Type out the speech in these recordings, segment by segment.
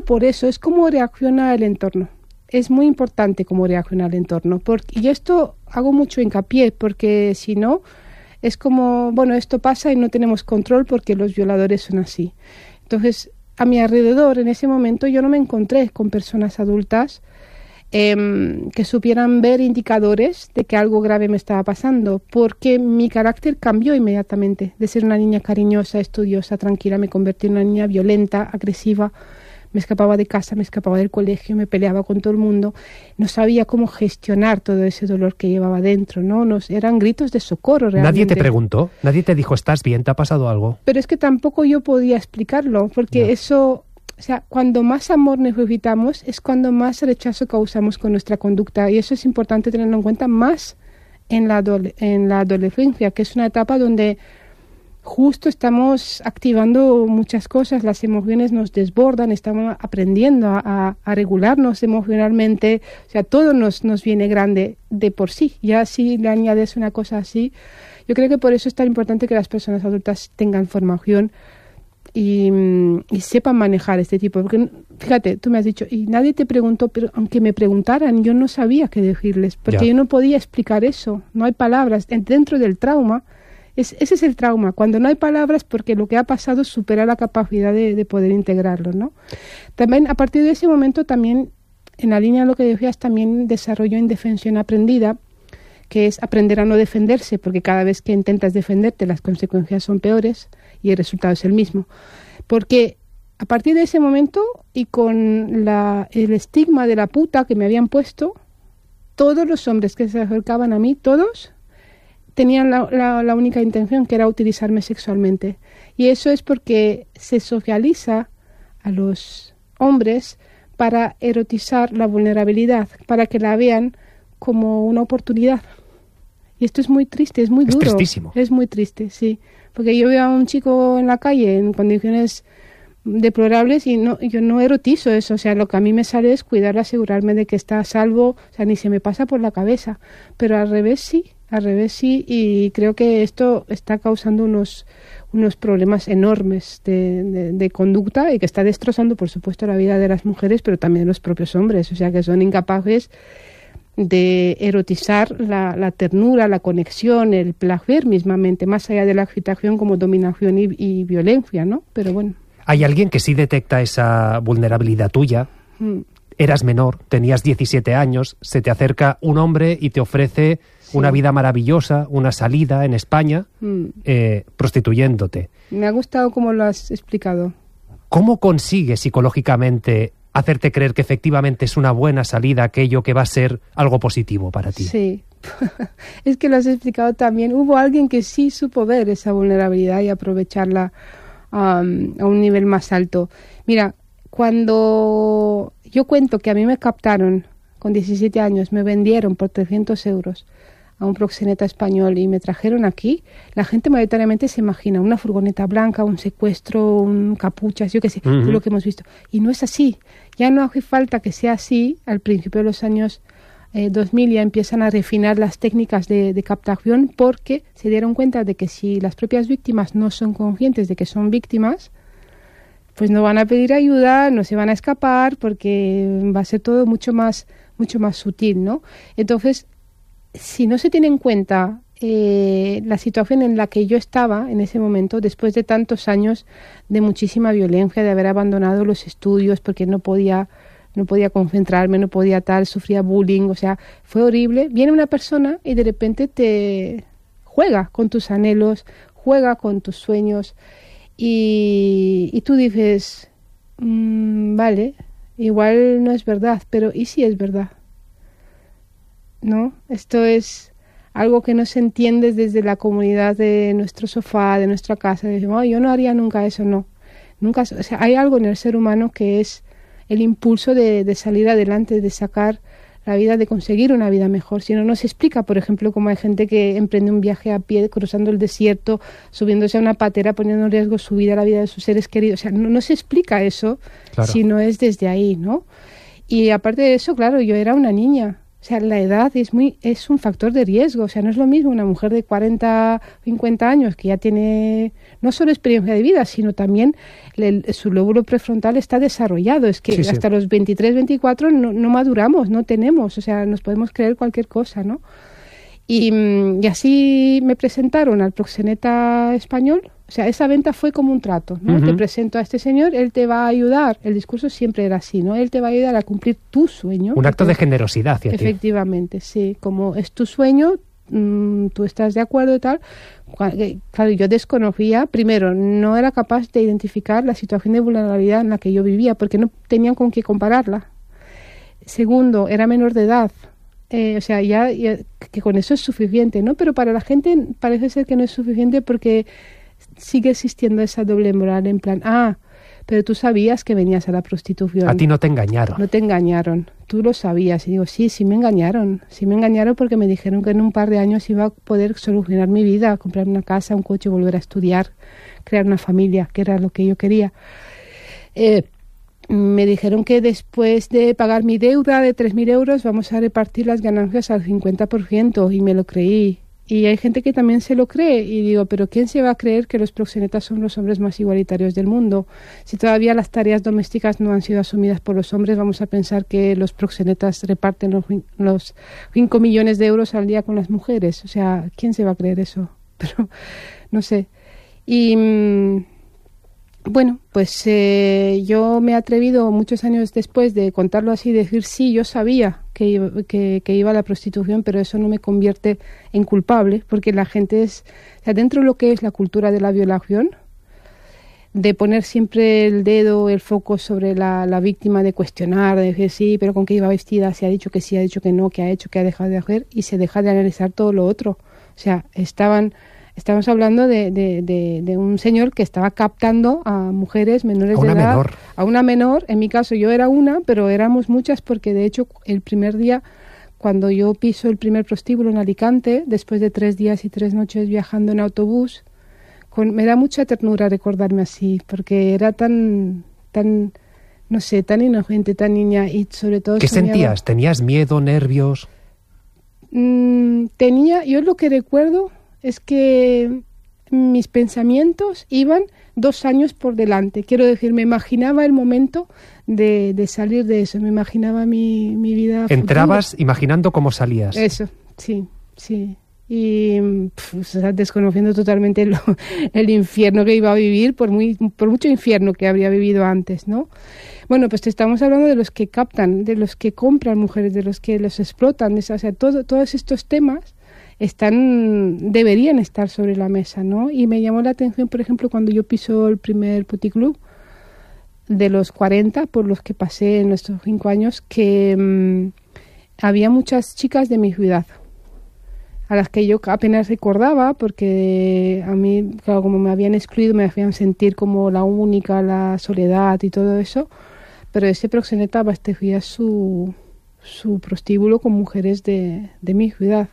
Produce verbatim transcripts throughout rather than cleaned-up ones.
solo por eso, es cómo reacciona el entorno. Es muy importante cómo reacciona el entorno. Porque, y esto hago mucho hincapié, porque si no, es como, bueno, esto pasa y no tenemos control porque los violadores son así. Entonces, a mi alrededor, en ese momento, yo no me encontré con personas adultas eh, que supieran ver indicadores de que algo grave me estaba pasando, porque mi carácter cambió inmediatamente. De ser una niña cariñosa, estudiosa, tranquila, me convertí en una niña violenta, agresiva. Me escapaba de casa, me escapaba del colegio, me peleaba con todo el mundo. No sabía cómo gestionar todo ese dolor que llevaba dentro, ¿no? Nos, eran gritos de socorro realmente. ¿Nadie te preguntó? ¿Nadie te dijo, estás bien, te ha pasado algo? Pero es que tampoco yo podía explicarlo, porque no. eso... O sea, cuando más amor necesitamos es cuando más rechazo causamos con nuestra conducta. Y eso es importante tenerlo en cuenta más en la, adole- en la adolescencia, que es una etapa donde... justo estamos activando muchas cosas, las emociones nos desbordan, estamos aprendiendo a, a, a regularnos emocionalmente, o sea, todo nos, nos viene grande de por sí. Ya si le añades una cosa así, yo creo que por eso es tan importante que las personas adultas tengan formación y, y sepan manejar este tipo. Porque, fíjate, tú me has dicho, y nadie te preguntó, pero aunque me preguntaran, yo no sabía qué decirles, porque ya. yo no podía explicar eso, no hay palabras. Dentro del trauma, Es, ese es el trauma, cuando no hay palabras porque lo que ha pasado supera la capacidad de, de poder integrarlo, ¿no? También a partir de ese momento también, en la línea de lo que decías, también desarrolló indefensión aprendida, que es aprender a no defenderse, porque cada vez que intentas defenderte las consecuencias son peores y el resultado es el mismo. Porque a partir de ese momento y con la, el estigma de la puta que me habían puesto, todos los hombres que se acercaban a mí, todos... tenían la, la, la única intención, que era utilizarme sexualmente. Y eso es porque se socializa a los hombres para erotizar la vulnerabilidad, para que la vean como una oportunidad. Y esto es muy triste, es muy duro. Es tristísimo. Es muy triste, sí. Porque yo veo a un chico en la calle en condiciones deplorables y no, yo no erotizo eso. O sea, lo que a mí me sale es cuidar, asegurarme de que está a salvo. O sea, ni se me pasa por la cabeza. Pero al revés sí. Al revés sí, y creo que esto está causando unos, unos problemas enormes de, de, de conducta y que está destrozando, por supuesto, la vida de las mujeres, pero también de los propios hombres. O sea, que son incapaces de erotizar la, la ternura, la conexión, el placer mismamente, más allá de la excitación como dominación y, y violencia, ¿no? Pero bueno. ¿Hay alguien que sí detecta esa vulnerabilidad tuya? Mm. Eras menor, tenías diecisiete años, se te acerca un hombre y te ofrece... Sí. Una vida maravillosa, una salida en España, mm. eh, prostituyéndote. Me ha gustado cómo lo has explicado. ¿Cómo consigues psicológicamente hacerte creer que efectivamente es una buena salida aquello que va a ser algo positivo para ti? Sí, es que lo has explicado también. Hubo alguien que sí supo ver esa vulnerabilidad y aprovecharla um, a un nivel más alto. Mira, cuando yo cuento que a mí me captaron con diecisiete años, me vendieron por trescientos euros a un proxeneta español y me trajeron aquí, la gente mayoritariamente se imagina una furgoneta blanca, un secuestro, un capuchas, yo qué sé, uh-huh. todo lo que hemos visto. Y no es así. Ya no hace falta que sea así. Al principio de los años eh, dos mil ya empiezan a refinar las técnicas de, de captación porque se dieron cuenta de que si las propias víctimas no son conscientes de que son víctimas, pues no van a pedir ayuda, no se van a escapar porque va a ser todo mucho más, mucho más sutil, ¿no? Entonces, si no se tiene en cuenta eh, la situación en la que yo estaba en ese momento, después de tantos años de muchísima violencia, de haber abandonado los estudios porque no podía, no podía concentrarme, no podía tal, sufría bullying, o sea, fue horrible. Viene una persona y de repente te juega con tus anhelos, juega con tus sueños y, y tú dices, mmm, vale, igual no es verdad, pero ¿y si es verdad? ¿No? Esto es algo que no se entiende desde la comunidad de nuestro sofá, de nuestra casa. Decimos, oh, yo no haría nunca eso, no. Nunca, o sea, hay algo en el ser humano que es el impulso de, de salir adelante, de sacar la vida, de conseguir una vida mejor. Si no, no se explica, por ejemplo, cómo hay gente que emprende un viaje a pie, cruzando el desierto, subiéndose a una patera, poniendo en riesgo su vida, la vida de sus seres queridos. O sea, no, no se explica eso, claro, si no es desde ahí, ¿no? Y aparte de eso, claro, yo era una niña. O sea, la edad es muy es un factor de riesgo. O sea, no es lo mismo una mujer de cuarenta, cincuenta años que ya tiene no solo experiencia de vida, sino también el, su lóbulo prefrontal está desarrollado. Es que sí, hasta sí. los veintitrés, veinticuatro no, no maduramos, no tenemos. O sea, nos podemos creer cualquier cosa, ¿no? Y, y así me presentaron al proxeneta español. O sea, esa venta fue como un trato, ¿no? Uh-huh. Te presento a este señor, él te va a ayudar. El discurso siempre era así, ¿no? Él te va a ayudar a cumplir tu sueño. Un acto de generosidad hacia ti. Efectivamente, sí. Como es tu sueño, mmm, tú estás de acuerdo y tal. Claro, yo desconocía. Primero, no era capaz de identificar la situación de vulnerabilidad en la que yo vivía, porque no tenían con qué compararla. Segundo, era menor de edad. Eh, o sea, ya, ya que con eso es suficiente, ¿no? Pero para la gente parece ser que no es suficiente porque sigue existiendo esa doble moral en plan, ah, pero tú sabías que venías a la prostitución. A ti no te engañaron. No te engañaron, tú lo sabías. Y digo, sí, sí me engañaron. Sí me engañaron porque me dijeron que en un par de años iba a poder solucionar mi vida, comprar una casa, un coche, volver a estudiar, crear una familia, que era lo que yo quería. Eh, me dijeron que después de pagar mi deuda de tres mil euros vamos a repartir las ganancias al cincuenta por ciento y me lo creí. Y hay gente que también se lo cree y digo, pero ¿quién se va a creer que los proxenetas son los hombres más igualitarios del mundo? Si todavía las tareas domésticas no han sido asumidas por los hombres, vamos a pensar que los proxenetas reparten los, los cinco millones de euros al día con las mujeres. O sea, ¿quién se va a creer eso? Pero no sé. Y mmm, bueno, pues eh, yo me he atrevido muchos años después de contarlo así, decir sí, yo sabía que iba, que, que iba a la prostitución, pero eso no me convierte en culpable, porque la gente es, o sea, dentro de lo que es la cultura de la violación, de poner siempre el dedo, el foco sobre la, la víctima, de cuestionar, de decir sí, pero con qué iba vestida, si ha dicho que sí, ha dicho que no, qué ha hecho, qué ha dejado de hacer, y se deja de analizar todo lo otro. O sea, estaban... Estamos hablando de, de, de, de un señor que estaba captando a mujeres menores de edad. A una menor. A una menor. En mi caso yo era una, pero éramos muchas porque de hecho el primer día, cuando yo piso el primer prostíbulo en Alicante, después de tres días y tres noches viajando en autobús, con, me da mucha ternura recordarme así, porque era tan, tan, no sé, tan inocente, tan niña y sobre todo... ¿Qué soñaba... sentías? ¿Tenías miedo, nervios? Mm, tenía, yo lo que recuerdo... es que mis pensamientos iban dos años por delante. Quiero decir, me imaginaba el momento de, de salir de eso, me imaginaba mi, mi vida Entrabas futura. Imaginando cómo salías. Eso, sí, sí. Y pf, o sea, desconociendo totalmente lo, el infierno que iba a vivir, por, muy, por mucho infierno que habría vivido antes, ¿no? Bueno, pues te estamos hablando de los que captan, de los que compran mujeres, de los que los explotan, o sea, todo, todos estos temas están deberían estar sobre la mesa, ¿no? Y me llamó la atención, por ejemplo, cuando yo piso el primer puticlub de los cuarenta por los que pasé en estos cinco años, que mmm, había muchas chicas de mi ciudad a las que yo apenas recordaba, porque a mí, claro, como me habían excluido, me hacían sentir como la única, la soledad y todo eso, pero ese proxeneta abastecía su, su prostíbulo con mujeres de, de mi ciudad.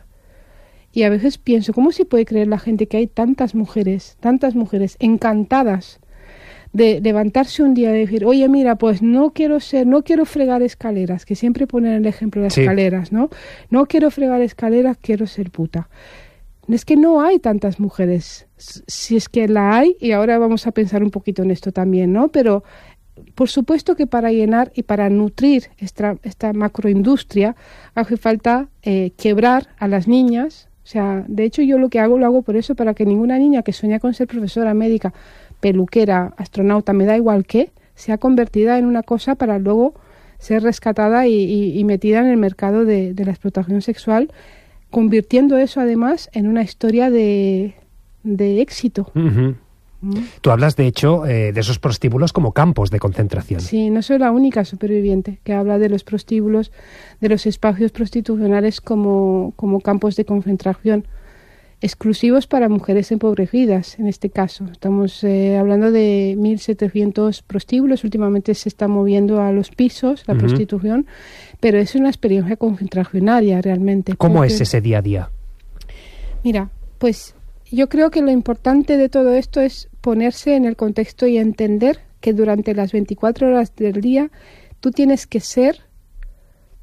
Y a veces pienso, ¿cómo se puede creer la gente que hay tantas mujeres, tantas mujeres encantadas de levantarse un día y decir, oye, mira, pues no quiero ser, no quiero fregar escaleras, que siempre ponen el ejemplo de las sí. escaleras, ¿no? No quiero fregar escaleras, quiero ser puta. Es que no hay tantas mujeres, si es que la hay, y ahora vamos a pensar un poquito en esto también, ¿no? Pero por supuesto que para llenar y para nutrir esta, esta macroindustria hace falta eh, quebrar a las niñas. O sea, de hecho yo lo que hago, lo hago por eso, para que ninguna niña que sueña con ser profesora, médica, peluquera, astronauta, me da igual qué, sea convertida en una cosa para luego ser rescatada y, y, y metida en el mercado de, de la explotación sexual, convirtiendo eso además en una historia de, de éxito. Uh-huh. ¿Mm? Tú hablas, de hecho, eh, de esos prostíbulos como campos de concentración. Sí, no soy la única superviviente que habla de los prostíbulos, de los espacios prostitucionales como, como campos de concentración, exclusivos para mujeres empobrecidas, en este caso. Estamos eh, hablando de mil setecientos prostíbulos, últimamente se está moviendo a los pisos, la uh-huh. prostitución, pero es una experiencia concentracionaria realmente. ¿Cómo porque, es ese día a día? Mira, pues yo creo que lo importante de todo esto es ponerse en el contexto y entender que durante las veinticuatro horas del día tú tienes que ser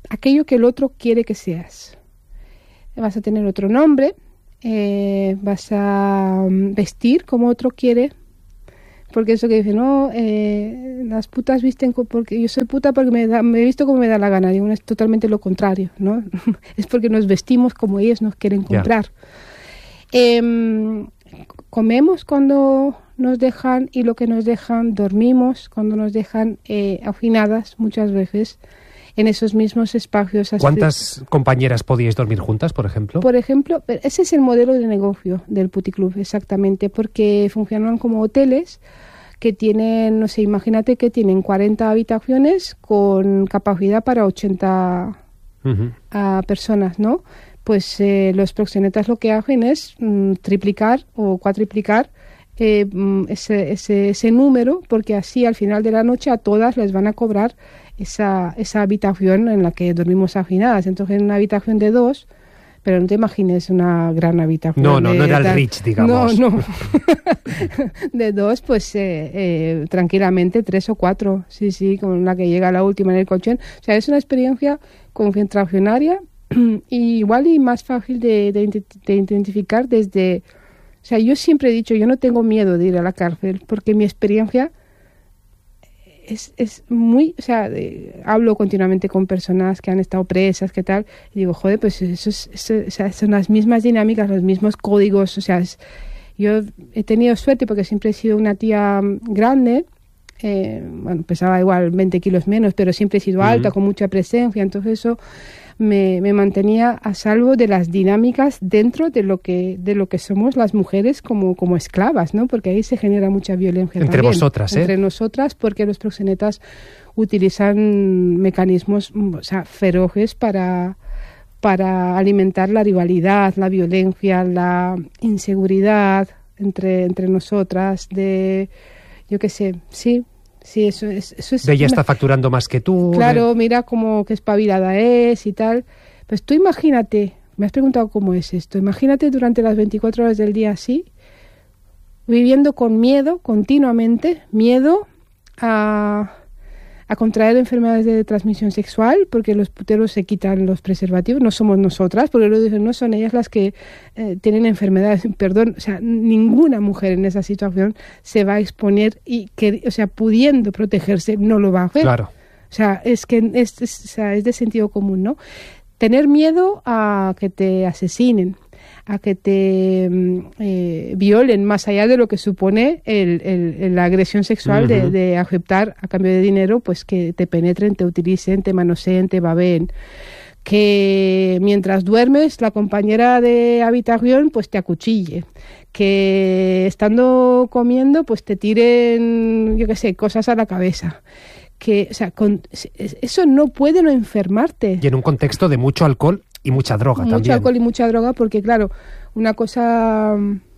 aquello que el otro quiere que seas. Vas a tener otro nombre, eh, vas a vestir como otro quiere, porque eso que dice, no, eh, las putas visten porque yo soy puta porque me, da, me he visto como me da la gana. Digo, es totalmente lo contrario, ¿no? Es porque nos vestimos como ellos nos quieren comprar. Yeah. Eh, comemos cuando nos dejan y lo que nos dejan, dormimos cuando nos dejan, eh, hacinadas muchas veces en esos mismos espacios. ¿Cuántas compañeras podíais dormir juntas, por ejemplo? Por ejemplo, ese es el modelo de negocio del puticlub, exactamente, porque funcionan como hoteles que tienen, no sé, imagínate que tienen cuarenta habitaciones con capacidad para ochenta uh-huh. uh, personas, ¿no? Pues eh, los proxenetas lo que hacen es mm, triplicar o cuatriplicar eh, ese, ese, ese número, porque así al final de la noche a todas les van a cobrar esa, esa habitación en la que dormimos hafinadas. Entonces en una habitación de dos, pero no te imagines una gran habitación. No, no, de, no era el tal, Rich, digamos. No, no. De dos, pues eh, eh, tranquilamente tres o cuatro, sí, sí, con la que llega la última en el colchón. O sea, es una experiencia concentracionaria y igual y más fácil de, de, de identificar desde... O sea, yo siempre he dicho, yo no tengo miedo de ir a la cárcel, porque mi experiencia es, es muy... O sea, de, hablo continuamente con personas que han estado presas, que tal, y digo, joder, pues eso, es, eso o sea, son las mismas dinámicas, los mismos códigos, o sea, es, yo he tenido suerte porque siempre he sido una tía grande, eh, bueno, pesaba igual veinte kilos menos, pero siempre he sido alta, uh-huh. con mucha presencia, entonces eso... Me, me mantenía a salvo de las dinámicas dentro de lo que de lo que somos las mujeres como, como esclavas, ¿no? Porque ahí se genera mucha violencia entre también. vosotras, ¿eh? Entre nosotras, porque los proxenetas utilizan mecanismos, o sea, feroces para, para alimentar la rivalidad, la violencia, la inseguridad entre, entre nosotras, de, yo qué sé, sí... Sí, eso es, eso es... De ella está facturando más que tú. Claro, de... mira cómo que espabilada es y tal. Pues tú imagínate, me has preguntado cómo es esto, imagínate durante las veinticuatro horas del día así, viviendo con miedo continuamente, miedo a, a contraer enfermedades de transmisión sexual, porque los puteros se quitan los preservativos, no somos nosotras, porque lo dicen, no son ellas las que eh, tienen enfermedades, perdón, o sea, ninguna mujer en esa situación se va a exponer y, que, o sea, pudiendo protegerse, no lo va a hacer. Claro. O sea, es que es, es, o sea, es de sentido común, ¿no? Tener miedo a que te asesinen, a que te eh, violen, más allá de lo que supone el, el, la agresión sexual, uh-huh. de, de aceptar a cambio de dinero, pues que te penetren, te utilicen, te manoseen, te babeen. Que mientras duermes la compañera de habitación pues te acuchille, que estando comiendo pues te tiren, yo qué sé, cosas a la cabeza. Que, o sea, con, eso no puede no enfermarte. Y en un contexto de mucho alcohol y mucha droga mucho también. Mucho alcohol y mucha droga, porque claro, una cosa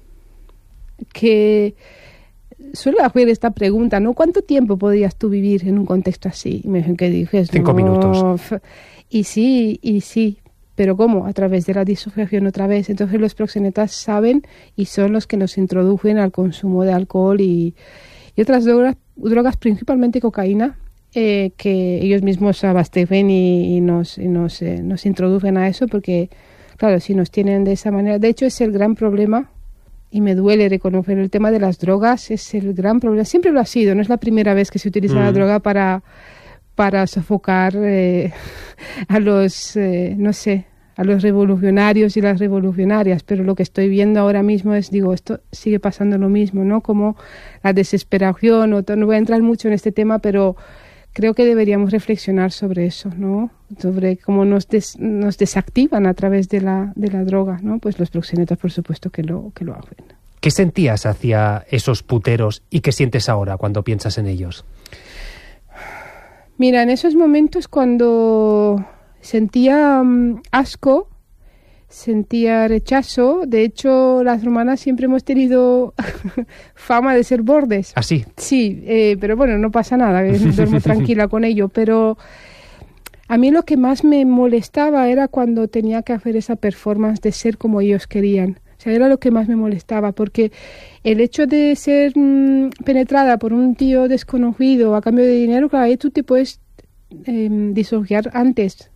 que suelo hacer esta pregunta, ¿no? ¿Cuánto tiempo podrías tú vivir en un contexto así? Y me dicen que dices... Cinco no, minutos. Y sí, y sí. ¿Pero cómo? A través de la disociación otra vez. Entonces los proxenetas saben y son los que nos introducen al consumo de alcohol y, y otras drogas, drogas, principalmente cocaína, Eh, que ellos mismos abastecen y, y nos, y nos, eh, nos introducen a eso, porque claro, si nos tienen de esa manera, de hecho es el gran problema, y me duele reconocer el tema de las drogas, es el gran problema, siempre lo ha sido, no es la primera vez que se utiliza mm. la droga para, para sofocar eh, a los, eh, no sé, a los revolucionarios y las revolucionarias, pero lo que estoy viendo ahora mismo es, digo, esto sigue pasando lo mismo, ¿no? Como la desesperación, o no voy a entrar mucho en este tema, pero creo que deberíamos reflexionar sobre eso, ¿no? Sobre cómo nos, des, nos desactivan a través de la, de la droga, ¿no? Pues los proxenetas, por supuesto, que lo, que lo hacen. ¿Qué sentías hacia esos puteros y qué sientes ahora cuando piensas en ellos? Mira, en esos momentos cuando sentía um, asco, sentía rechazo. De hecho, las romanas siempre hemos tenido fama de ser bordes. ¿Ah, sí? Sí, eh, pero bueno, no pasa nada, duermo tranquila con ello. Pero a mí lo que más me molestaba era cuando tenía que hacer esa performance de ser como ellos querían. O sea, era lo que más me molestaba, porque el hecho de ser mmm, penetrada por un tío desconocido a cambio de dinero, claro, ahí tú te puedes eh, disociar antes.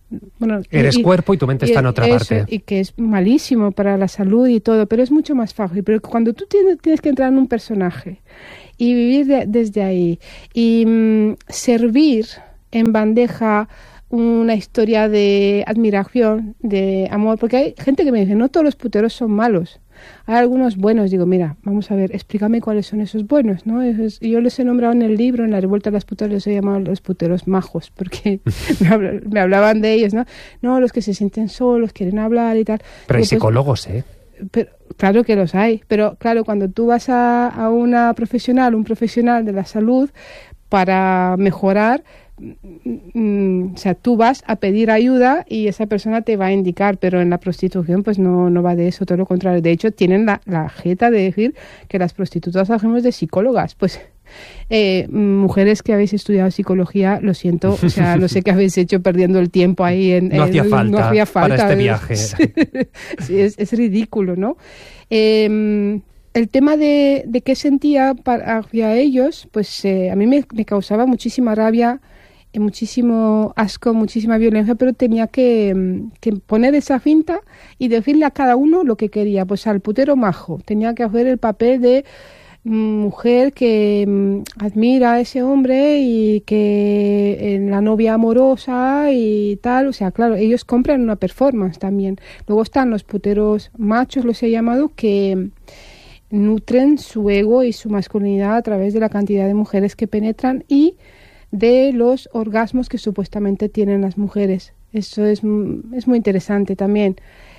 Bueno, eres y, cuerpo y tu mente y está en otra eso, parte. Y que es malísimo para la salud y todo, pero es mucho más fácil. Pero cuando tú tienes, tienes que entrar en un personaje y vivir de, desde ahí y mm, servir en bandeja una historia de admiración, de amor, porque hay gente que me dice, no todos los puteros son malos. Hay algunos buenos, digo, mira, vamos a ver, explícame cuáles son esos buenos, ¿no? Es, yo les he nombrado en el libro, en la revuelta de las puteros, les he llamado los puteros majos, porque me, habl me hablaban de ellos, ¿no? No, los que se sienten solos, quieren hablar y tal. Pero hay pues, psicólogos, ¿eh? Pero, claro que los hay, pero claro, cuando tú vas a, a una profesional, un profesional de la salud, para mejorar, Mm, o sea, tú vas a pedir ayuda y esa persona te va a indicar, pero en la prostitución pues no, no va de eso, todo lo contrario. De hecho, tienen la, la jeta de decir que las prostitutas hacemos de psicólogas. Pues eh, mujeres que habéis estudiado psicología, lo siento, o sea, no sé qué habéis hecho perdiendo el tiempo ahí en... No, en, hacía, falta no hacía falta para este viaje. Sí, es, es ridículo, ¿no? Eh, el tema de, de qué sentía para, hacia ellos, pues eh, a mí me, me causaba muchísima rabia, muchísimo asco, muchísima violencia, pero tenía que, que poner esa finta y decirle a cada uno lo que quería. Pues al putero majo tenía que hacer el papel de mujer que um, admira a ese hombre y que en la novia amorosa y tal. O sea, claro, ellos compran una performance también. Luego están los puteros machos, los he llamado, que nutren su ego y su masculinidad a través de la cantidad de mujeres que penetran y de los orgasmos que supuestamente tienen las mujeres. Eso es, es muy interesante también.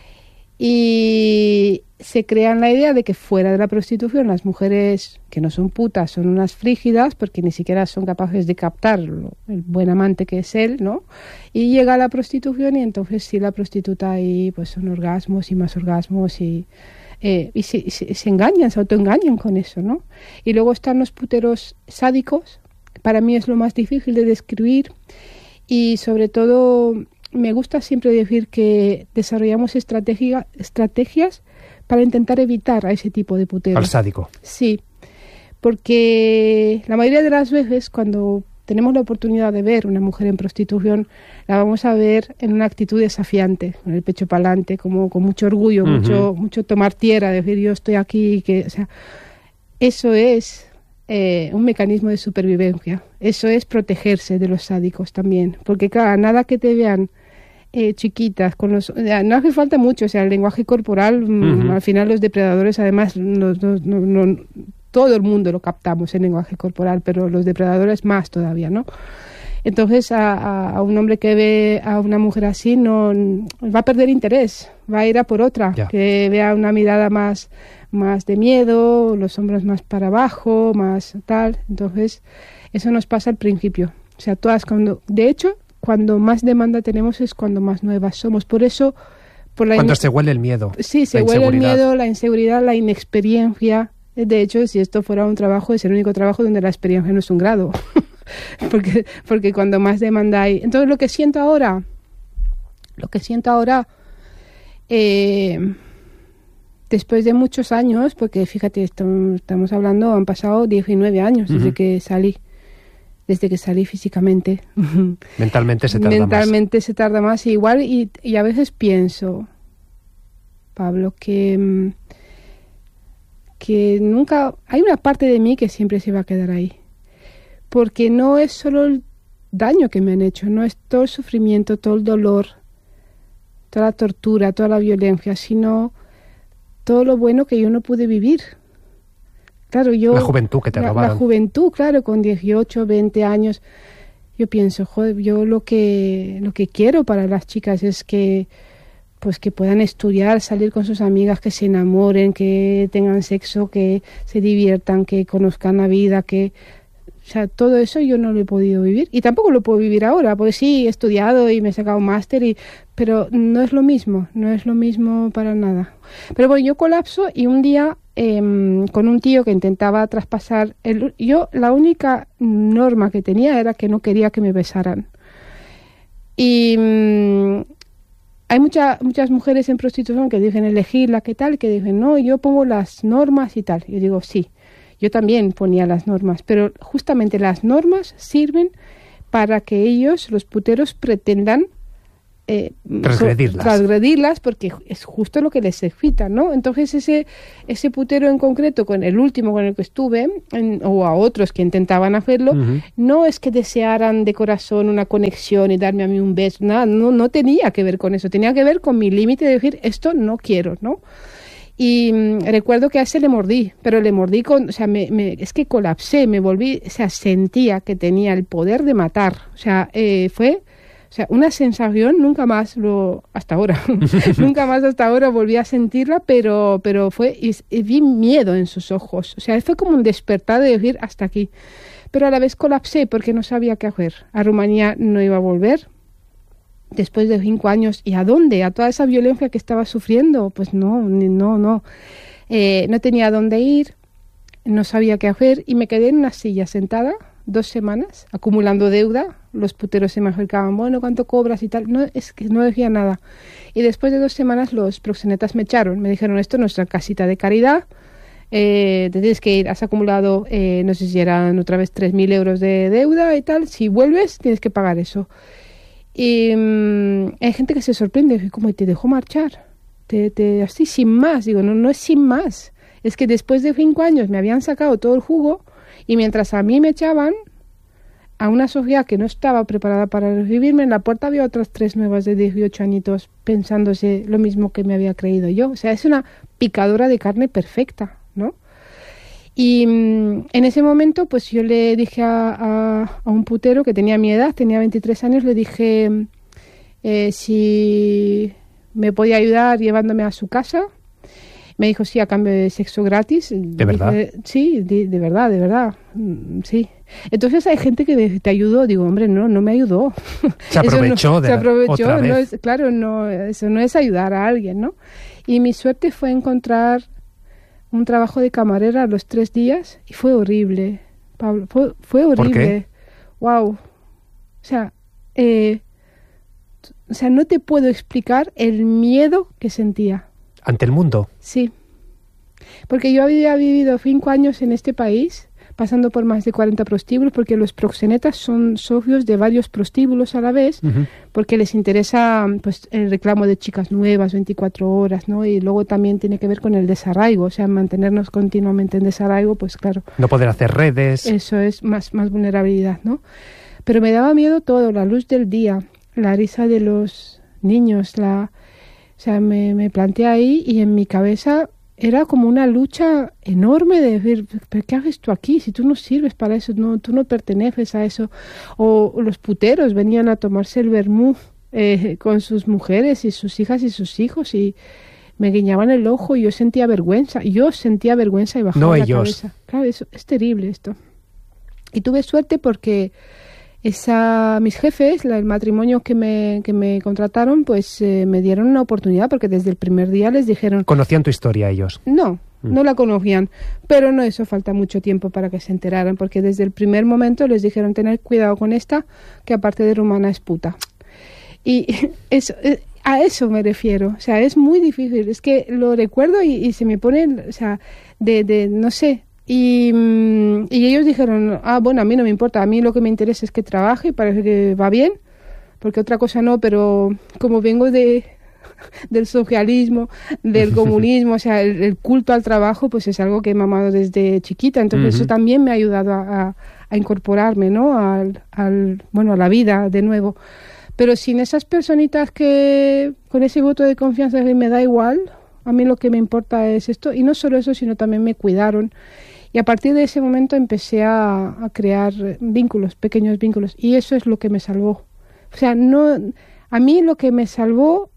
Y se crean la idea de que fuera de la prostitución las mujeres que no son putas son unas frígidas porque ni siquiera son capaces de captar lo, el buen amante que es él, ¿no? Y llega a la prostitución y entonces sí, la prostituta ahí pues son orgasmos y más orgasmos y... Eh, y se, se, se engañan, se autoengañan con eso, ¿no? Y luego están los puteros sádicos. Para mí es lo más difícil de describir y sobre todo me gusta siempre decir que desarrollamos estrategia, estrategias para intentar evitar a ese tipo de puteros. Al sádico. Sí, porque la mayoría de las veces cuando tenemos la oportunidad de ver una mujer en prostitución, la vamos a ver en una actitud desafiante, con el pecho para adelante, como con mucho orgullo, uh-huh. mucho, mucho tomar tierra, decir yo estoy aquí, que, o sea, eso es Eh, un mecanismo de supervivencia. Eso es protegerse de los sádicos también, porque claro, nada que te vean eh, chiquitas, con los, no hace falta mucho, o sea, el lenguaje corporal, uh-huh. al final los depredadores, además, no, no, no, no, todo el mundo lo captamos en lenguaje corporal, pero los depredadores más todavía, ¿no? Entonces a, a, a un hombre que ve a una mujer así no va a perder interés, va a ir a por otra, yeah. que vea una mirada más más de miedo, los hombros más para abajo, más tal. Entonces, eso nos pasa al principio. O sea, todas cuando, de hecho, cuando más demanda tenemos es cuando más nuevas somos. Por eso, por la cuando se huele el miedo. Sí, se huele el miedo, la inseguridad, la inexperiencia. De hecho, si esto fuera un trabajo, es el único trabajo donde la experiencia no es un grado. porque, porque cuando más demanda hay. Entonces, lo que siento ahora, lo que siento ahora, eh, después de muchos años, porque fíjate, estamos, estamos hablando, han pasado diecinueve años desde uh-huh. que salí, desde que salí físicamente. Mentalmente se tarda Mentalmente más. Mentalmente se tarda más, igual, y, y a veces pienso, Pablo, que, que nunca, hay una parte de mí que siempre se va a quedar ahí, porque no es solo el daño que me han hecho, no es todo el sufrimiento, todo el dolor, toda la tortura, toda la violencia, sino todo lo bueno que yo no pude vivir. Claro, yo... La juventud que te la, robaron. La juventud, claro, con dieciocho, veinte años. Yo pienso, joder, yo lo que, lo que quiero para las chicas es que, pues que puedan estudiar, salir con sus amigas, que se enamoren, que tengan sexo, que se diviertan, que conozcan la vida, que... O sea, todo eso yo no lo he podido vivir. Y tampoco lo puedo vivir ahora, porque sí, he estudiado y me he sacado un máster, y, pero no es lo mismo, no es lo mismo para nada. Pero bueno, yo colapso y un día eh, con un tío que intentaba traspasar... El, yo, la única norma que tenía era que no quería que me besaran. Y mmm, hay mucha, muchas mujeres en prostitución que dicen elegirla, ¿qué tal? Que dicen, no, yo pongo las normas y tal. Yo digo, sí. Yo también ponía las normas, pero justamente las normas sirven para que ellos, los puteros, pretendan Eh, transgredirlas. transgredirlas porque es justo lo que les excita, ¿no? Entonces ese ese putero en concreto, con el último con el que estuve, en, o a otros que intentaban hacerlo, uh-huh. no es que desearan de corazón una conexión y darme a mí un beso, nada, no, no tenía que ver con eso, tenía que ver con mi límite de decir, esto no quiero, ¿no? Y mmm, recuerdo que a ese le mordí, pero le mordí con, o sea, me, me, es que colapsé, me volví, o sea, sentía que tenía el poder de matar, o sea, eh, fue... O sea, una sensación, nunca más lo, hasta ahora, nunca más hasta ahora volví a sentirla, pero, pero fue, y, y vi miedo en sus ojos. O sea, fue como un despertar de decir hasta aquí. Pero a la vez colapsé porque no sabía qué hacer. A Rumanía no iba a volver después de cinco años. ¿Y a dónde? ¿A toda esa violencia que estaba sufriendo? Pues no, no, no. Eh, no tenía a dónde ir, no sabía qué hacer y me quedé en una silla sentada dos semanas acumulando deuda. Los puteros se me acercaban, bueno, ¿cuánto cobras y tal? No, es que no decía nada. Y después de dos semanas los proxenetas me echaron. Me dijeron, esto es nuestra casita de caridad, eh, te tienes que ir, has acumulado, eh, no sé si eran otra vez tres mil euros de deuda y tal. Si vuelves, tienes que pagar eso. Y mmm, hay gente que se sorprende, como te dejó marchar. Te, te, así, sin más. Digo, no, no es sin más. Es que después de cinco años me habían sacado todo el jugo y mientras a mí me echaban, a una sociedad que no estaba preparada para recibirme, en la puerta había otras tres nuevas de dieciocho añitos pensándose lo mismo que me había creído yo. O sea, es una picadora de carne perfecta, ¿no? Y mmm, en ese momento, pues yo le dije a, a, a un putero que tenía mi edad, tenía veintitrés años, le dije eh, si me podía ayudar llevándome a su casa. Me dijo sí, a cambio de sexo gratis. ¿De verdad? Dije, sí, de, de verdad, de verdad, sí. Entonces hay gente que te ayudó, digo, hombre, no, no me ayudó. Se aprovechó no, de se aprovechó, otra vez. No es, claro, no, eso no es ayudar a alguien, ¿no? Y mi suerte fue encontrar un trabajo de camarera a los tres días y fue horrible, Pablo, fue, fue horrible. ¿Por qué? Wow. O sea, eh, o sea, no te puedo explicar el miedo que sentía. ¿Ante el mundo? Sí, porque yo había vivido cinco años en este país, pasando por más de cuarenta prostíbulos, porque los proxenetas son socios de varios prostíbulos a la vez, uh-huh. porque les interesa pues el reclamo de chicas nuevas, veinticuatro horas, ¿no? Y luego también tiene que ver con el desarraigo, o sea, mantenernos continuamente en desarraigo, pues claro. No poder hacer redes. Eso es más, más vulnerabilidad, ¿no? Pero me daba miedo todo, la luz del día, la risa de los niños, la... O sea, me, me planteé ahí y en mi cabeza era como una lucha enorme de decir, ¿pero qué haces tú aquí? Si tú no sirves para eso, no, tú no perteneces a eso. O, o los puteros venían a tomarse el vermú eh, con sus mujeres y sus hijas y sus hijos y me guiñaban el ojo y yo sentía vergüenza. Yo sentía vergüenza y bajaba no la ellos. cabeza. Claro, eso, es terrible esto. Y tuve suerte porque... Esa, mis jefes, la, el matrimonio que me, que me contrataron, pues eh, me dieron una oportunidad porque desde el primer día les dijeron... ¿Conocían tu historia ellos? No, mm. no la conocían, pero no hizo falta mucho tiempo para que se enteraran porque desde el primer momento les dijeron tener cuidado con esta, que aparte de rumana es puta. Y eso, a eso me refiero, o sea, es muy difícil, es que lo recuerdo y, y se me pone, o sea, de, de no sé... Y, y ellos dijeron, ah, bueno, a mí no me importa, a mí lo que me interesa es que trabaje, parece que va bien, porque otra cosa no, pero como vengo de del socialismo, del comunismo, o sea, el, el culto al trabajo, pues es algo que he mamado desde chiquita, entonces uh-huh. eso también me ha ayudado a, a, a incorporarme, ¿no?, al, al, bueno, a la vida de nuevo. Pero sin esas personitas que, con ese voto de confianza que me da igual, a mí lo que me importa es esto, y no solo eso, sino también me cuidaron. Y a partir de ese momento empecé a, a crear vínculos, pequeños vínculos, y eso es lo que me salvó. O sea, no, a mí lo que me salvó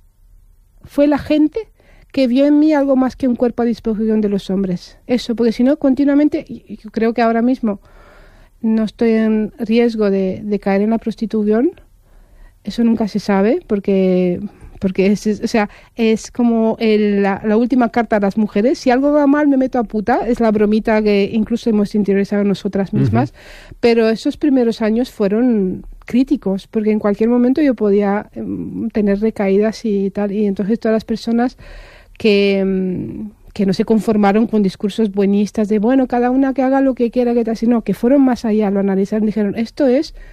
fue la gente que vio en mí algo más que un cuerpo a disposición de los hombres. Eso, porque si no, continuamente, y yo creo que ahora mismo no estoy en riesgo de, de caer en la prostitución, eso nunca se sabe, porque... porque es, es, o sea, es como el, la, la última carta a las mujeres. Si algo va mal, me meto a puta. Es la bromita que incluso hemos interiorizado nosotras mismas. Uh-huh. Pero esos primeros años fueron críticos, porque en cualquier momento yo podía um, tener recaídas y tal. Y entonces todas las personas que, um, que no se conformaron con discursos buenistas de, bueno, cada una que haga lo que quiera, que tal, sino que fueron más allá, lo analizaron, dijeron, esto es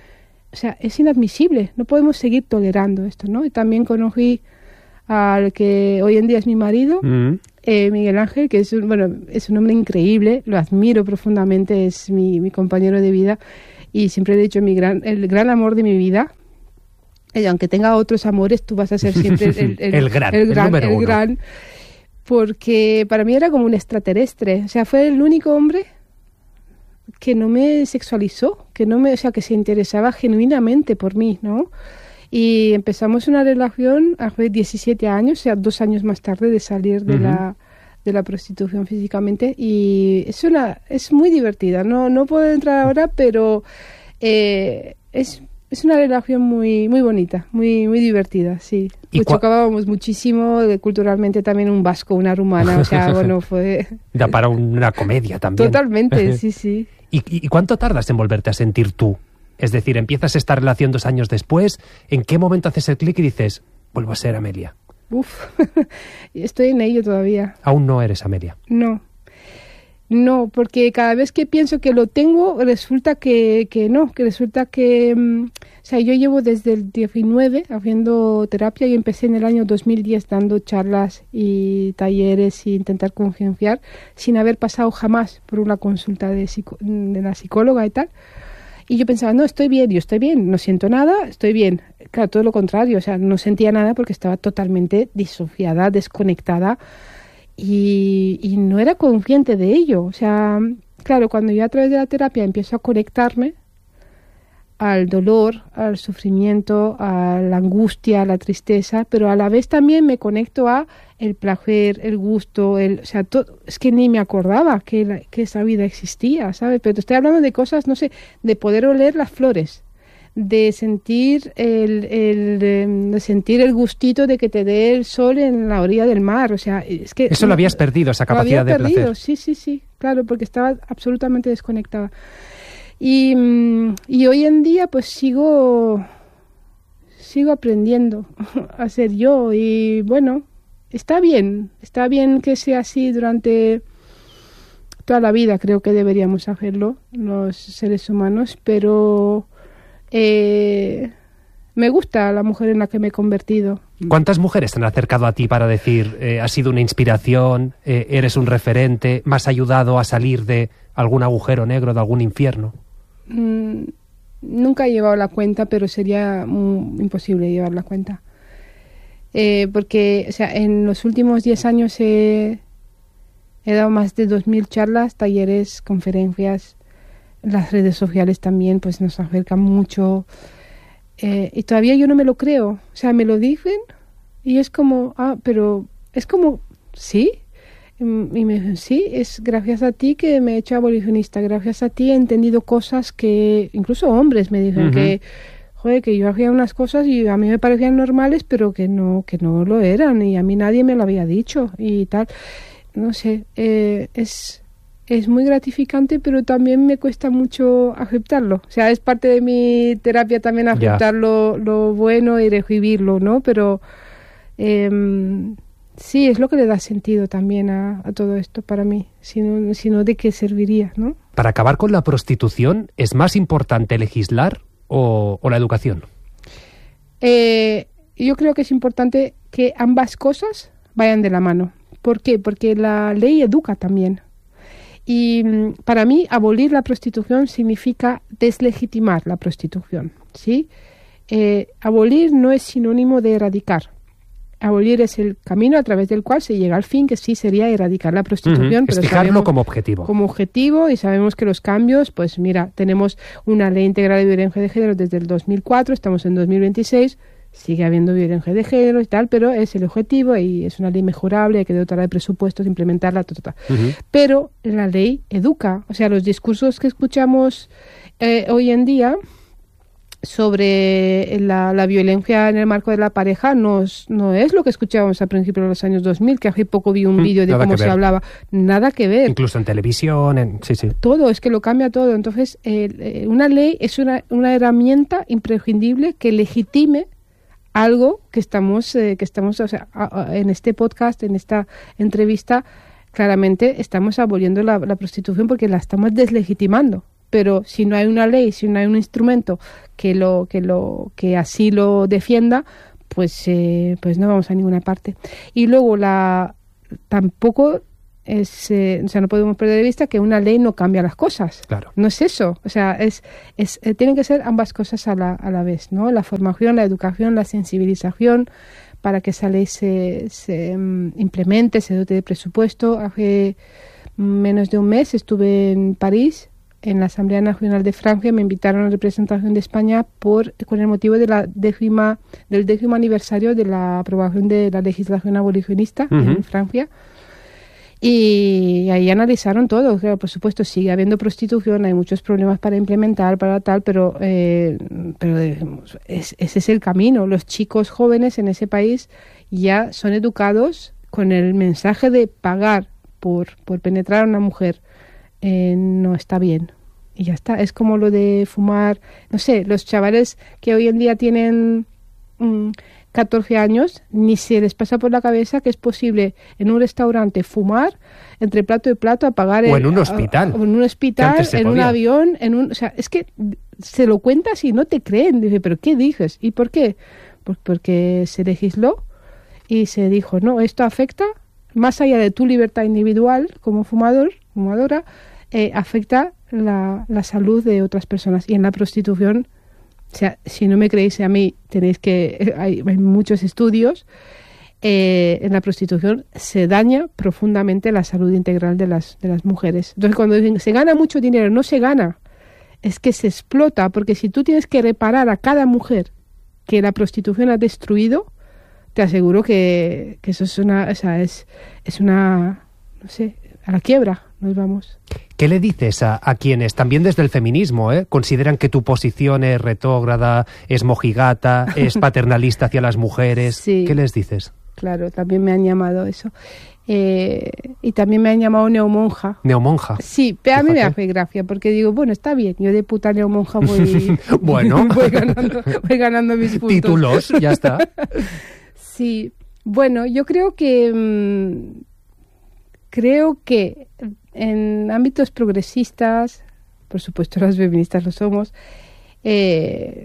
o sea, es inadmisible, no podemos seguir tolerando esto, ¿no? Y también conocí al que hoy en día es mi marido, mm. eh, Miguel Ángel, que es un, bueno, es un hombre increíble, lo admiro profundamente, es mi, mi compañero de vida y siempre he dicho mi gran, el gran amor de mi vida. Y aunque tenga otros amores, tú vas a ser siempre el, el, el, el gran, el, gran, el número el uno. gran, porque para mí era como un extraterrestre, o sea, fue el único hombre que no me sexualizó, que no me, o sea, que se interesaba genuinamente por mí, ¿no? Y empezamos una relación hace diecisiete años, o sea, dos años más tarde de salir de uh-huh. la de la prostitución físicamente, y es una es muy divertida. No no puedo entrar ahora, pero eh, es es una relación muy muy bonita, muy muy divertida, sí. Pues cua- chocábamos muchísimo, culturalmente también un vasco, una rumana, o sea, bueno, fue... Da para una comedia también. Totalmente, sí, sí. ¿Y, ¿Y cuánto tardas en volverte a sentir tú? Es decir, empiezas esta relación dos años después, ¿en qué momento haces el clic y dices, vuelvo a ser Amelia? Uf, estoy en ello todavía. ¿Aún no eres Amelia? No, no, porque cada vez que pienso que lo tengo, resulta que, que no, que resulta que... Um, o sea, yo llevo desde el diecinueve haciendo terapia y empecé en el año dos mil diez dando charlas y talleres e intentar concienciar sin haber pasado jamás por una consulta de, psico- de la psicóloga y tal. Y yo pensaba, no, estoy bien, yo estoy bien, no siento nada, estoy bien. Claro, todo lo contrario, o sea, no sentía nada porque estaba totalmente disociada, desconectada y, y no era consciente de ello. O sea, claro, cuando yo a través de la terapia empiezo a conectarme al dolor, al sufrimiento, a la angustia, a la tristeza, pero a la vez también me conecto a el placer, el gusto, el, o sea, todo, es que ni me acordaba que, la, que esa vida existía, ¿sabes? Pero te estoy hablando de cosas, no sé, de poder oler las flores, de sentir el, el de sentir el gustito de que te dé el sol en la orilla del mar, o sea, es que... Eso lo habías perdido, esa capacidad de perdido, placer. Sí, sí, sí, claro, porque estaba absolutamente desconectada. Y, y hoy en día pues sigo sigo aprendiendo a ser yo y bueno, está bien, está bien que sea así durante toda la vida, creo que deberíamos hacerlo los seres humanos, pero eh, me gusta la mujer en la que me he convertido. ¿Cuántas mujeres te han acercado a ti para decir, eh, has sido una inspiración, eh, eres un referente, me has ayudado a salir de algún agujero negro, de algún infierno? Mm, nunca he llevado la cuenta, pero sería muy imposible llevar la cuenta. Eh, porque, o sea, en los últimos diez años he, he dado más de dos mil charlas, talleres, conferencias. Las redes sociales también pues nos acercan mucho. Eh, y todavía yo no me lo creo. O sea, me lo dicen y es como, ah, pero es como, ¿sí? Y me dicen, sí, es gracias a ti que me he hecho abolicionista, gracias a ti he entendido cosas que, incluso hombres me dicen uh-huh. que, joder, que yo hacía unas cosas y a mí me parecían normales, pero que no, que no lo eran y a mí nadie me lo había dicho y tal. No sé, eh, es, es muy gratificante, pero también me cuesta mucho aceptarlo. O sea, es parte de mi terapia también aceptar yeah. lo, lo bueno y recibirlo, ¿no? Pero... Eh, sí, es lo que le da sentido también a, a todo esto para mí, sino, sino de qué serviría, ¿no? Para acabar con la prostitución, ¿es más importante legislar o, o la educación? Eh, yo creo que es importante que ambas cosas vayan de la mano. ¿Por qué? Porque la ley educa también. Y para mí, abolir la prostitución significa deslegitimar la prostitución, ¿sí? Eh, abolir no es sinónimo de erradicar. Abolir es el camino a través del cual se llega al fin, que sí sería erradicar la prostitución. Uh-huh. Pero fijarlo como objetivo. Como objetivo, y sabemos que los cambios, pues mira, tenemos una ley integral de violencia de género desde el dos mil cuatro, estamos en dos mil veintiséis, sigue habiendo violencia de género y tal, pero es el objetivo y es una ley mejorable, hay que dotarla de presupuestos, implementarla, ta, ta, ta. Uh-huh. Pero la ley educa, o sea, los discursos que escuchamos eh, hoy en día sobre la, la violencia en el marco de la pareja no, no es lo que escuchábamos a principios de los años dos mil, que hace poco vi un vídeo de nada cómo se hablaba. Nada que ver. Incluso en televisión, en... sí, sí. Todo, es que lo cambia todo. Entonces, eh, una ley es una, una herramienta imprescindible que legitime algo que estamos, eh, que estamos o sea, a, a, en este podcast, en esta entrevista, claramente estamos aboliendo la, la prostitución porque la estamos deslegitimando. pero si no hay una ley, si no hay un instrumento que lo que lo que así lo defienda, pues eh, pues no vamos a ninguna parte. Y luego la tampoco es eh, o sea, no podemos perder de vista que una ley no cambia las cosas. Claro. No es eso, o sea, es es eh, tienen que ser ambas cosas a la a la vez, ¿no? La formación, la educación, la sensibilización para que esa ley se, se um, implemente, se dote de presupuesto. Hace menos de un mes estuve en París, en la Asamblea Nacional de Francia. Me invitaron a representación de España por con el motivo de la décima, del décimo aniversario de la aprobación de la legislación abolicionista uh-huh. en Francia. Y ahí analizaron todo. Claro, por supuesto, sigue habiendo prostitución, hay muchos problemas para implementar, para tal, pero, eh, pero es, ese es el camino. Los chicos jóvenes en ese país ya son educados con el mensaje de pagar por, por penetrar a una mujer. Eh, no está bien. Y ya está. Es como lo de fumar. No sé, los chavales que hoy en día tienen mmm, catorce años, ni se les pasa por la cabeza que es posible en un restaurante fumar entre plato y plato, apagar o en un hospital, a, a, en un hospital, en podía. un avión, en un, o sea, es que se lo cuentas y no te creen. Dice, pero ¿qué dices? ¿Y por qué? Pues porque se legisló y se dijo, no, esto afecta más allá de tu libertad individual como fumador, fumadora, eh, afecta la, la salud de otras personas. Y en la prostitución, o sea, si no me creéis a mí, tenéis que hay, hay muchos estudios. Eh, en la prostitución se daña profundamente la salud integral de las de las mujeres. Entonces, cuando dicen se gana mucho dinero, no se gana, es que se explota, porque si tú tienes que reparar a cada mujer que la prostitución ha destruido, te aseguro que, que eso es una, o sea, es es una, no sé, a la quiebra nos vamos. ¿Qué le dices a, a quienes, también desde el feminismo, ¿eh? consideran que tu posición es retrógrada, es mojigata, es paternalista hacia las mujeres? Sí, ¿qué les dices? Claro, también me han llamado eso. Eh, y también me han llamado neomonja. ¿Neomonja? Sí, pero a mí me hace gracia, porque digo, bueno, está bien, yo de puta neomonja voy, bueno. voy, ganando, voy ganando mis puntos. Títulos, ya está. Sí, bueno, yo creo que... Mmm, creo que en ámbitos progresistas, por supuesto las feministas lo somos, eh,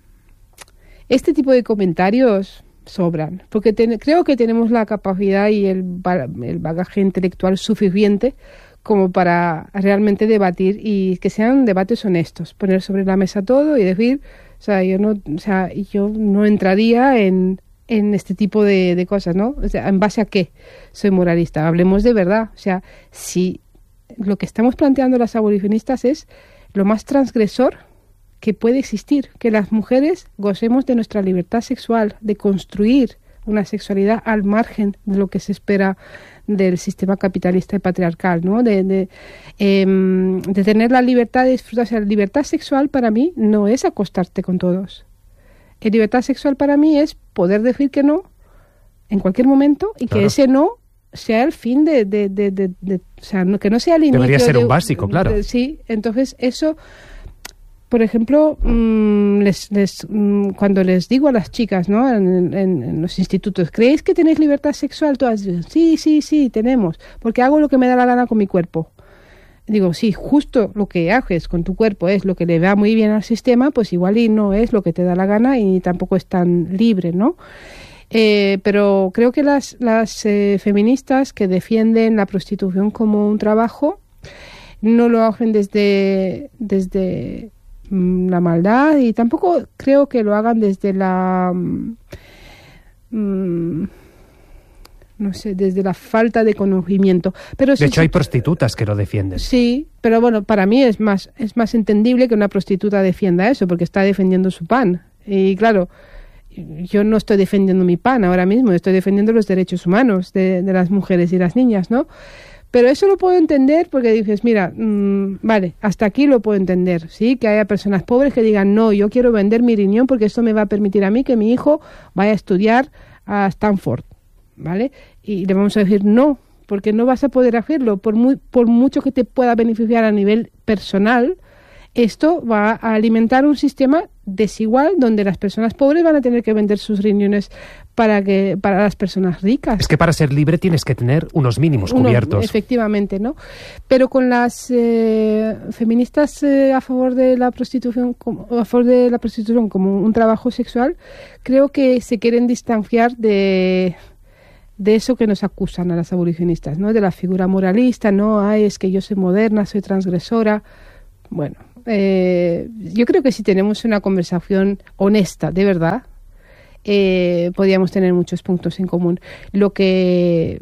este tipo de comentarios sobran, porque ten, creo que tenemos la capacidad y el, el bagaje intelectual suficiente como para realmente debatir, y que sean debates honestos, poner sobre la mesa todo y decir, o sea, yo no, o sea, yo no entraría en en este tipo de, de cosas, ¿no? O sea, ¿en base a qué soy moralista? Hablemos de verdad. O sea, si lo que estamos planteando las abolicionistas es lo más transgresor que puede existir, que las mujeres gocemos de nuestra libertad sexual, de construir una sexualidad al margen de lo que se espera del sistema capitalista y patriarcal, ¿no? De, de, eh, de tener la libertad de disfrutar. O sea, la libertad sexual para mí no es acostarte con todos. La libertad sexual para mí es poder decir que no en cualquier momento, y claro, que ese no sea el fin de... de, de, de, de o sea, no, que no sea el inicio. Debería ser de, un básico, claro. De, sí, entonces eso, por ejemplo, mmm, les, les, mmm, cuando les digo a las chicas, ¿no? en, en, en los institutos, ¿creéis que tenéis libertad sexual? Todas dicen, sí, sí, sí, tenemos, porque hago lo que me da la gana con mi cuerpo. Digo, sí, justo lo que haces con tu cuerpo es lo que le va muy bien al sistema, pues igual y no es lo que te da la gana y tampoco es tan libre, ¿no? Eh, pero creo que las, las eh, feministas que defienden la prostitución como un trabajo no lo hacen desde, desde mmm, la maldad, y tampoco creo que lo hagan desde la... Mmm, no sé, desde la falta de conocimiento. Pero de sí, hecho, hay prostitutas que lo defienden. Sí, pero bueno, para mí es más, es más entendible que una prostituta defienda eso, porque está defendiendo su pan. Y claro, yo no estoy defendiendo mi pan ahora mismo, estoy defendiendo los derechos humanos de, de las mujeres y las niñas, ¿no? Pero eso lo puedo entender porque dices, mira, mmm, vale, hasta aquí lo puedo entender, ¿sí? Que haya personas pobres que digan, no, yo quiero vender mi riñón porque esto me va a permitir a mí que mi hijo vaya a estudiar a Stanford, ¿vale? Y le vamos a decir no, porque no vas a poder hacerlo, por muy, por mucho que te pueda beneficiar a nivel personal, esto va a alimentar un sistema desigual donde las personas pobres van a tener que vender sus riñones para que para las personas ricas. Es que para ser libre tienes que tener unos mínimos Uno, cubiertos. Efectivamente, ¿no? Pero con las eh, feministas eh, a favor de la prostitución, como, a favor de la prostitución como un trabajo sexual, creo que se quieren distanciar de de eso que nos acusan a las abolicionistas, ¿no? De la figura moralista, ¿no? Ay, es que yo soy moderna, soy transgresora. Bueno, eh, yo creo que si tenemos una conversación honesta, de verdad, eh, podríamos tener muchos puntos en común. Lo que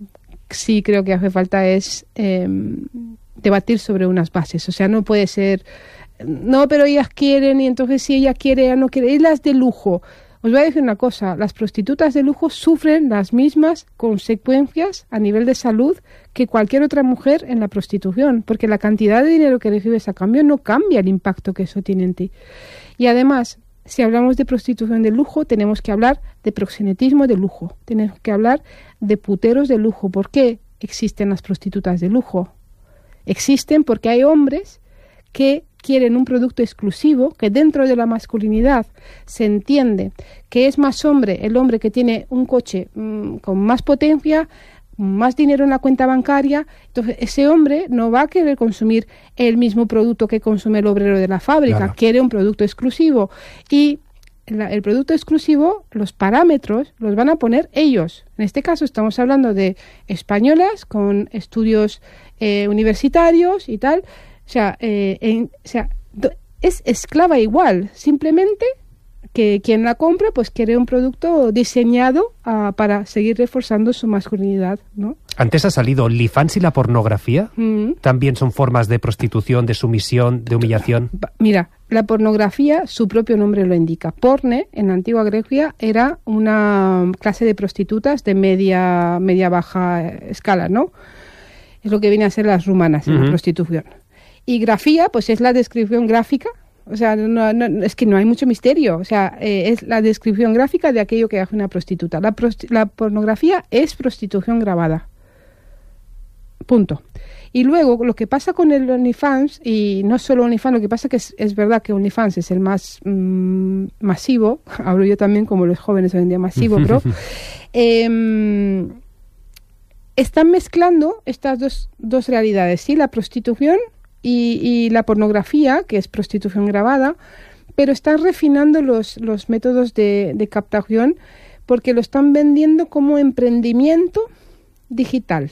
sí creo que hace falta es eh, debatir sobre unas bases. O sea, no puede ser, no, pero ellas quieren y entonces si ella quiere, ella no quiere. Y las de lujo. Os voy a decir una cosa, las prostitutas de lujo sufren las mismas consecuencias a nivel de salud que cualquier otra mujer en la prostitución, porque la cantidad de dinero que recibes a cambio no cambia el impacto que eso tiene en ti. Y además, si hablamos de prostitución de lujo, tenemos que hablar de proxenetismo de lujo, tenemos que hablar de puteros de lujo. ¿Por qué existen las prostitutas de lujo? Existen porque hay hombres que quieren un producto exclusivo, que dentro de la masculinidad se entiende que es más hombre el hombre que tiene un coche mmm, con más potencia, más dinero en la cuenta bancaria. Entonces ese hombre no va a querer consumir el mismo producto que consume el obrero de la fábrica, claro. Quiere un producto exclusivo y la, el producto exclusivo, los parámetros los van a poner ellos. En este caso estamos hablando de españolas con estudios eh, universitarios y tal. O sea, eh, en, o sea, es esclava igual, simplemente que quien la compra pues quiere un producto diseñado uh, para seguir reforzando su masculinidad, ¿no? Antes ha salido OnlyFans y la pornografía. Mm. También son formas de prostitución, de sumisión, de humillación. Mira, la pornografía, su propio nombre lo indica. Porne, en la antigua Grecia, era una clase de prostitutas de media, media baja escala, ¿no? Es lo que viene a ser las rumanas en uh-huh. la prostitución. Y grafía, pues es la descripción gráfica, o sea, no, no, es que no hay mucho misterio, o sea, eh, es la descripción gráfica de aquello que hace una prostituta. La, prosti- la pornografía es prostitución grabada. Punto. Y luego, lo que pasa con el OnlyFans, y no solo OnlyFans, lo que pasa que es, es verdad que OnlyFans es el más mmm, masivo, hablo yo también como los jóvenes hoy en día masivo, pero... eh, están mezclando estas dos, dos realidades, ¿sí? La prostitución y, y la pornografía, que es prostitución grabada, pero están refinando los, los métodos de, de captación porque lo están vendiendo como emprendimiento digital.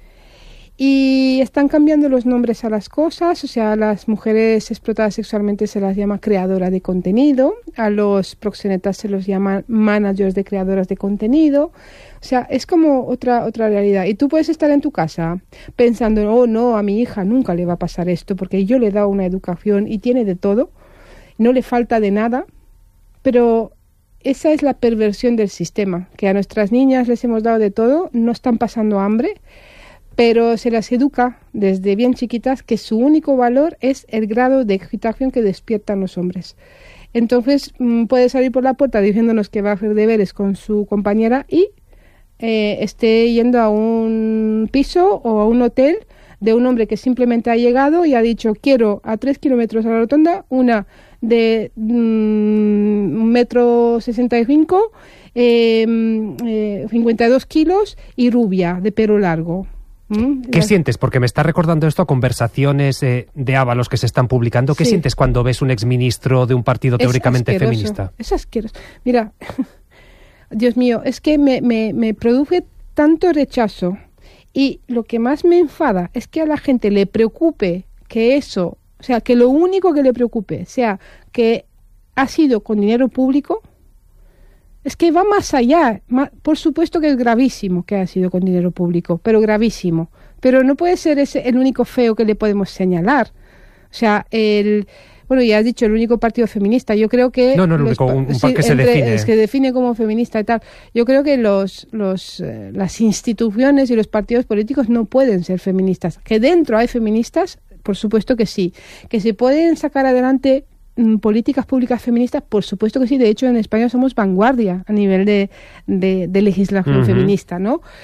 Y están cambiando los nombres a las cosas, o sea, a las mujeres explotadas sexualmente se las llama creadora de contenido, a los proxenetas se los llama managers de creadoras de contenido, o sea, es como otra otra realidad. Y tú puedes estar en tu casa pensando, oh no, a mi hija nunca le va a pasar esto porque yo le he dado una educación y tiene de todo, no le falta de nada, pero esa es la perversión del sistema, que a nuestras niñas les hemos dado de todo, no están pasando hambre, pero se las educa desde bien chiquitas que su único valor es el grado de excitación que despiertan los hombres. Entonces mmm, puede salir por la puerta diciéndonos que va a hacer deberes con su compañera y eh, esté yendo a un piso o a un hotel de un hombre que simplemente ha llegado y ha dicho quiero a tres kilómetros a la rotonda una de un mmm, metro sesenta y cinco, eh, eh, cincuenta y dos kilos y rubia, de pelo largo. ¿Qué sientes? Porque me está recordando esto a conversaciones eh, de Ábalos que se están publicando. ¿Qué sí. sientes cuando ves un exministro de un partido teóricamente es feminista? Es asqueroso. Mira, Dios mío, es que me, me, me produce tanto rechazo. Y lo que más me enfada es que a la gente le preocupe que eso, o sea, que lo único que le preocupe sea que ha sido con dinero público. Es que va más allá. Por supuesto que es gravísimo que haya sido con dinero público, pero gravísimo. Pero no puede ser ese el único feo que le podemos señalar. O sea, el... Bueno, ya has dicho, el único partido feminista. Yo creo que... No, no, el único, un, un sí, que se entre, define. Es que define como feminista y tal. Yo creo que los, los, eh, las instituciones y los partidos políticos no pueden ser feministas. Que dentro hay feministas, por supuesto que sí. Que se pueden sacar adelante políticas públicas feministas, por supuesto que sí. De hecho, en España somos vanguardia a nivel de, de, de legislación uh-huh. feminista, ¿no?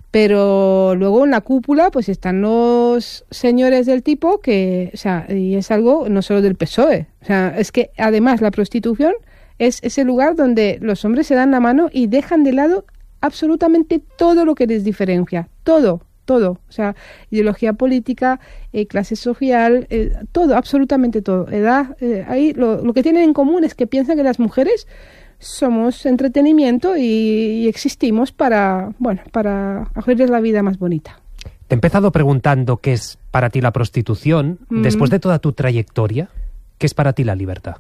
Pero luego en la cúpula pues están los señores del tipo que, o sea, y es algo no solo del P S O E, o sea, es que además la prostitución es ese lugar donde los hombres se dan la mano y dejan de lado absolutamente todo lo que les diferencia, todo, todo, o sea, ideología política, eh, clase social, eh, todo, absolutamente todo, edad, eh, ahí lo, lo que tienen en común es que piensan que las mujeres somos entretenimiento y, y existimos para, bueno, para hacerles la vida más bonita. Te he empezado preguntando qué es para ti la prostitución. Mm. Después de toda tu trayectoria, ¿qué es para ti la libertad?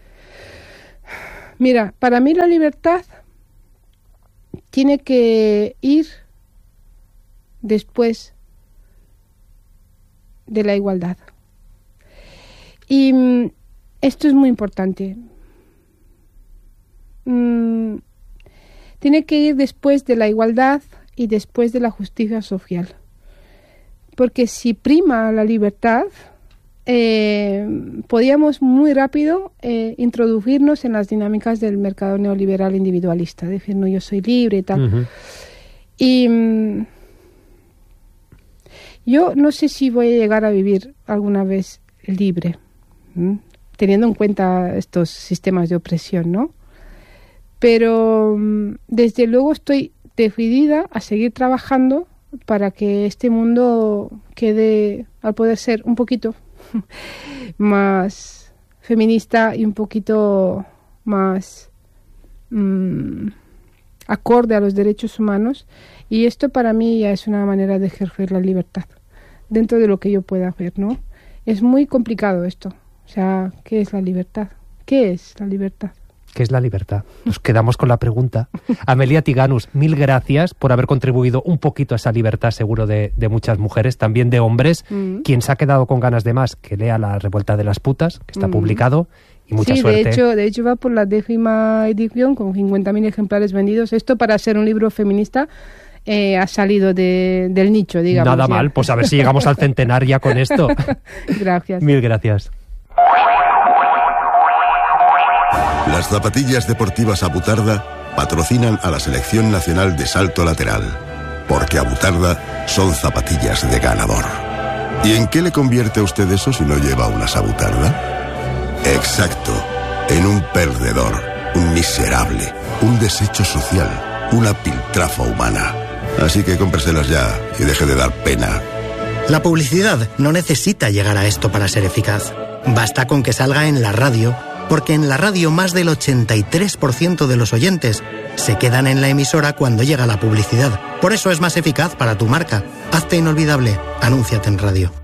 Mira, para mí la libertad tiene que ir después de la igualdad. Y mm, esto es muy importante. Mm, tiene que ir después de la igualdad y después de la justicia social. Porque si prima la libertad, eh, podíamos muy rápido eh, introducirnos en las dinámicas del mercado neoliberal individualista, decir, no, yo soy libre y tal. Uh-huh. Y mm, yo no sé si voy a llegar a vivir alguna vez libre, ¿m? teniendo en cuenta estos sistemas de opresión, ¿no? Pero mm, desde luego estoy decidida a seguir trabajando para que este mundo quede, al poder ser, un poquito más feminista y un poquito más mmm, acorde a los derechos humanos. Y esto para mí ya es una manera de ejercer la libertad dentro de lo que yo pueda hacer, ¿no? Es muy complicado esto. O sea, ¿qué es la libertad? ¿Qué es la libertad? ¿Qué es la libertad? Nos quedamos con la pregunta. Amelia Tiganus, mil gracias por haber contribuido un poquito a esa libertad, seguro, de, de muchas mujeres, también de hombres. Mm. Quien se ha quedado con ganas de más, que lea La Revuelta de las Putas, que está mm. publicado, y mucha sí, suerte. De hecho, de hecho va por la décima edición, con cincuenta mil ejemplares vendidos. Esto, para ser un libro feminista, eh, ha salido de, del nicho, digamos. Nada ya. mal, pues a ver si llegamos al centenar ya con esto. Gracias. Mil gracias. Las zapatillas deportivas Abutarda patrocinan a la Selección Nacional de Salto Lateral, porque Abutarda son zapatillas de ganador. ¿Y en qué le convierte a usted eso si no lleva unas Abutarda? Exacto, en un perdedor, un miserable, un desecho social, una piltrafa humana. Así que cómpreselas ya y deje de dar pena. La publicidad no necesita llegar a esto para ser eficaz. Basta con que salga en la radio, porque en la radio más del ochenta y tres por ciento de los oyentes se quedan en la emisora cuando llega la publicidad. Por eso es más eficaz para tu marca. Hazte inolvidable. Anúnciate en radio.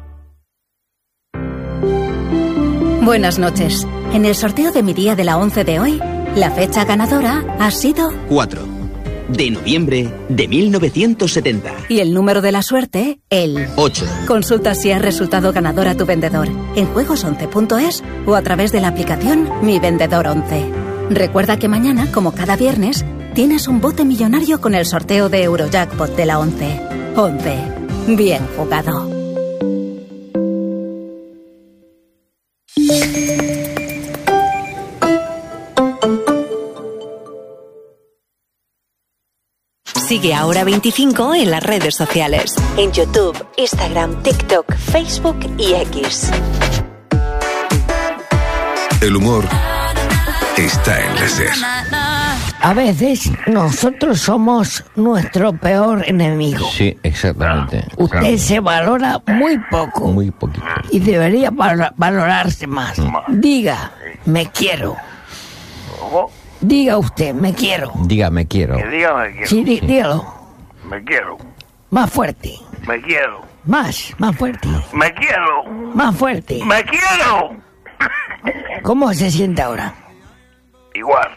Buenas noches. En el sorteo de mi día de la once de hoy, la fecha ganadora ha sido cuatro de noviembre de mil novecientos setenta. Y el número de la suerte, el ocho. Consulta si has resultado ganador a tu vendedor en juegos once punto es o a través de la aplicación Mi Vendedor once. Recuerda que mañana, como cada viernes, tienes un bote millonario con el sorteo de Eurojackpot de la once. once. Bien jugado. Sigue Ahora veinticinco en las redes sociales. En YouTube, Instagram, TikTok, Facebook y X. El humor está en la SER. A veces nosotros somos nuestro peor enemigo. Sí, exactamente. Usted claro. se valora muy poco. Muy poquito. Y debería valorarse más. Diga, me quiero. Diga usted, me quiero. Diga, me quiero. Que diga, me quiero. Sí, dí, dígalo. Me quiero. Más fuerte. Me quiero. Más, más fuerte. Me quiero. Más fuerte. Me quiero. ¿Cómo se siente ahora? Igual.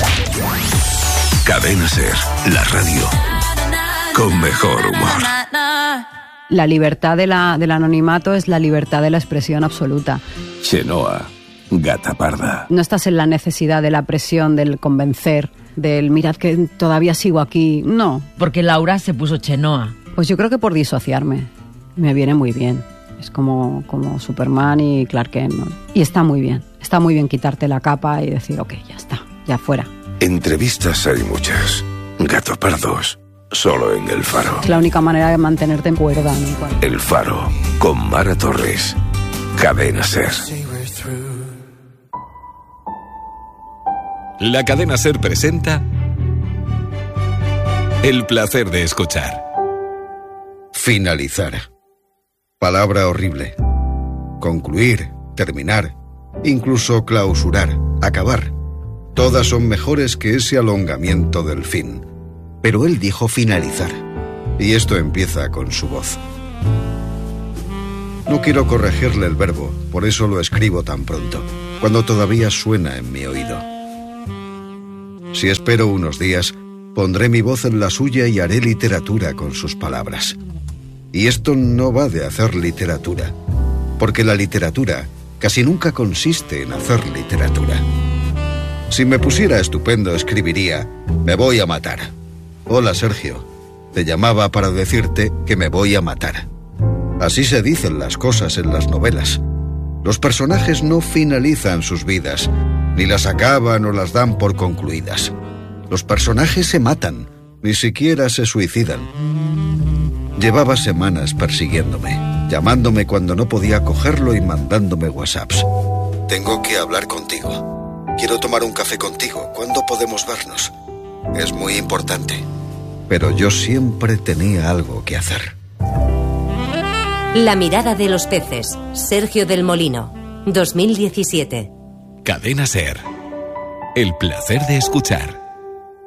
Cadena SER, la radio con mejor humor. La libertad de la, del anonimato es la libertad de la expresión absoluta. Chenoa, gata parda. No estás en la necesidad de la presión, del convencer, del mirad que todavía sigo aquí. No. Porque Laura se puso Chenoa. Pues yo creo que por disociarme. Me viene muy bien. Es como, como Superman y Clark Kent, ¿no? Y está muy bien. Está muy bien quitarte la capa y decir, ok, ya está, ya fuera. Entrevistas hay muchas. Gato pardos, solo en El Faro. Es la única manera de mantenerte en cuerda, ¿no? El Faro, con Mara Torres. Cadena SER. La Cadena SER presenta El placer de escuchar. Finalizar. Palabra horrible. Concluir, terminar, incluso clausurar, acabar. Todas son mejores que ese alongamiento del fin. Pero él dijo finalizar. Y esto empieza con su voz. No quiero corregirle el verbo, por eso lo escribo tan pronto, cuando todavía suena en mi oído. Si espero unos días, pondré mi voz en la suya y haré literatura con sus palabras. Y esto no va de hacer literatura, porque la literatura casi nunca consiste en hacer literatura. Si me pusiera estupendo, escribiría: me voy a matar. Hola, Sergio. Te llamaba para decirte que me voy a matar. Así se dicen las cosas en las novelas. Los personajes no finalizan sus vidas, ni las acaban o las dan por concluidas. Los personajes se matan, ni siquiera se suicidan. Llevaba semanas persiguiéndome, llamándome cuando no podía cogerlo y mandándome WhatsApps. Tengo que hablar contigo. Quiero tomar un café contigo. ¿Cuándo podemos vernos? Es muy importante. Pero yo siempre tenía algo que hacer. La mirada de los peces. Sergio del Molino. dos mil diecisiete. Cadena SER. El placer de escuchar.